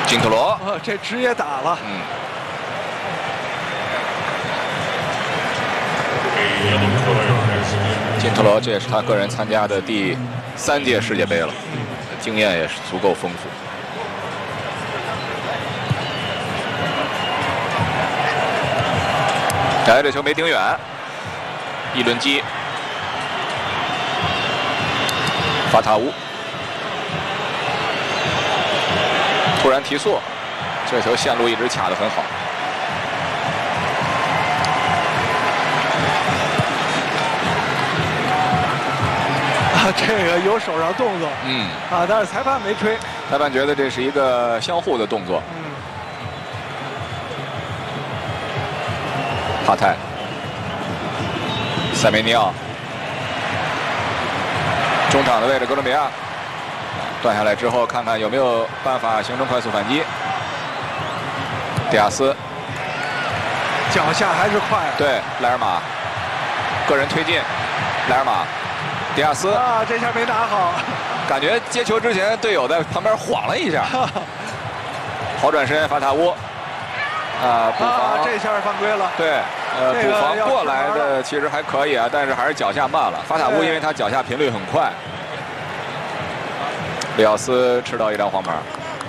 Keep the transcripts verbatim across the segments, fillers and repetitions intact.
金特罗， 哦，这直接打了。 嗯。金特罗，这也是他个人参加的第三届世界杯了，经验也是足够丰富。哎，这球没顶远，一轮机，法塔乌突然提速，这球线路一直卡得很好。 啊，这个有手上动作， 嗯， 啊，但是裁判没吹。 裁判觉得这是一个相互的动作。 嗯。 帕泰，塞梅尼奥，中场的位置，哥伦比亚断下来之后，看看有没有办法形成快速反击。迪亚斯， 脚下还是快。 对，莱尔马，个人推进，莱尔马，迪亚斯啊，这下没打好， 感觉接球之前队友在旁边晃了一下，好转身，法塔乌。啊，补防、 啊，这下犯规了。 对，呃， 这个、 补防过来的其实还可以啊，但是还是脚下慢了。法塔乌因为他脚下频率很快，里奥斯吃到一张黄牌。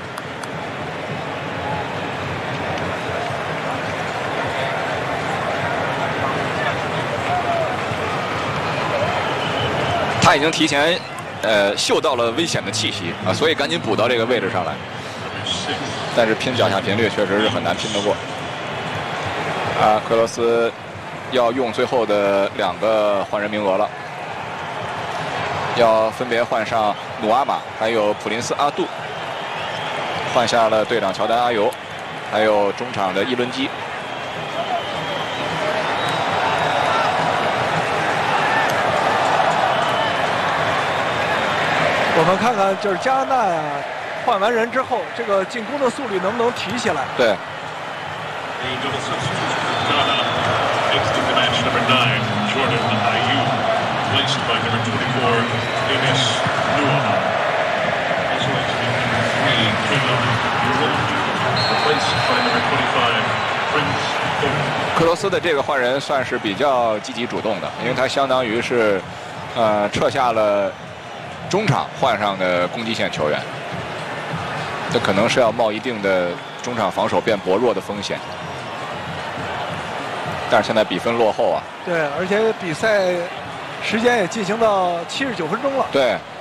他已经提前呃嗅到了危险的气息啊，所以赶紧补到这个位置上来。但是拼脚下频率确实是很难拼得过。啊，克罗斯要用最后的两个换人名额了，要分别换上努阿马还有普林斯阿杜，换下了队长乔丹阿尤，还有中场的伊伦基。 我们看看，就是加拿大呀，换完人之后，这个进攻的速率能不能提起来？ 对。克罗斯的这个换人算是比较积极主动的，因为他相当于是，呃，撤下了中场换上的攻击线球员，这可能是要冒一定的中场防守变薄弱的风险。但是现在比分落后啊。 对，而且比赛时间也进行到七十九分钟了。 对。